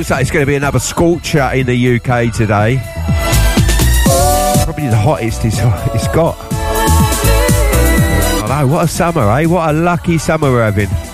Looks like it's going to be another scorcher in the UK today. Probably the hottest it's got. I know, what a summer, eh? What a lucky summer we're having.